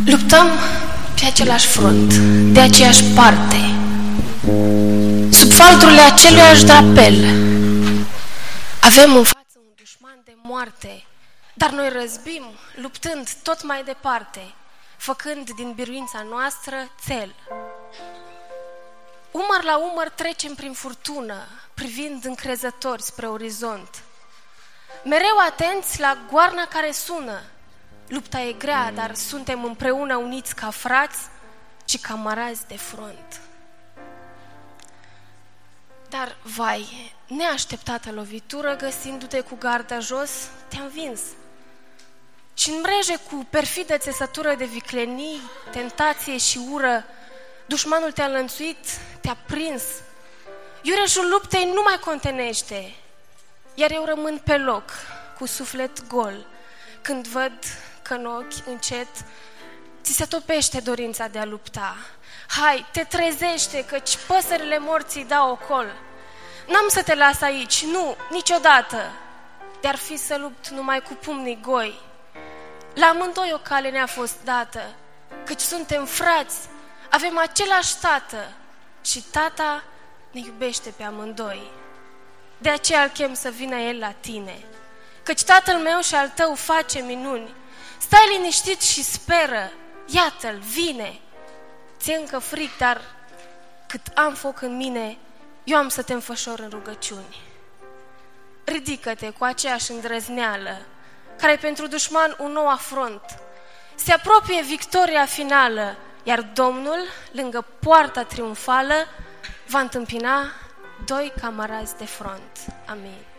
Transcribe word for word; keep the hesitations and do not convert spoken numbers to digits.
Luptăm pe același front, de aceeași parte, sub faldurile aceluiași drapel. Avem în față un dușman de moarte, dar noi răzbim, luptând tot mai departe, făcând din biruința noastră țel. Umăr la umăr trecem prin furtună, privind încrezători spre orizont. Mereu atenți la goarna care sună. Lupta e grea, dar suntem împreună uniți ca frați și camarazi de front. Dar, vai, neașteptată lovitură, găsindu-te cu garda jos, te-a învins. Și în mreje cu perfidă țesătură de viclenii, tentație și ură, dușmanul te-a înlănțuit, te-a prins. Iureșul luptei nu mai contenește, iar eu rămân pe loc, cu suflet gol, când văd că în ochi încet ți se topește dorința de a lupta. Hai, te trezește, căci păsările morții dau ocol. N-am să te las aici, nu, niciodată, de-ar fi să lupt numai cu pumnii goi. La amândoi o cale ne-a fost dată, căci suntem frați, avem același tată și tata ne iubește pe amândoi. De aceea îl chem să vină el la tine, căci tatăl meu și al tău face minuni. Stai liniștit și speră, iată-l, vine. Ți-e încă fric, dar cât am foc în mine, eu am să te înfășor în rugăciuni. Ridică-te cu aceeași îndrăzneală, care pentru dușman un nou afront. Se apropie victoria finală, iar Domnul, lângă poarta triumfală, va întâmpina doi camarazi de front. Amin.